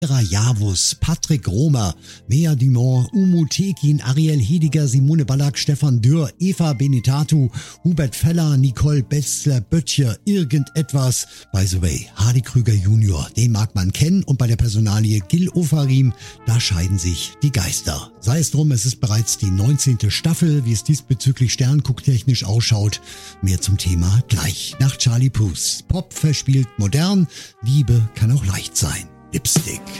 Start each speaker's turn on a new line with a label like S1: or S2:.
S1: Javus, Patrick Romer, Mea Dumont, Umu Tekin, Ariel Hediger, Simone Ballack, Stefan Dürr, Eva Benetatu, Hubert Feller, Nicole Betzler-Böttcher, irgendetwas. By the way, Hardy Krüger Junior, den mag man kennen, und bei der Personalie Gil Ofarim, da scheiden sich die Geister. Sei es drum, es ist bereits die 19. Staffel, wie es diesbezüglich sterngucktechnisch ausschaut. Mehr zum Thema gleich nach Charlie Puth. Pop verspielt modern, Liebe kann auch leicht sein. Lipstick.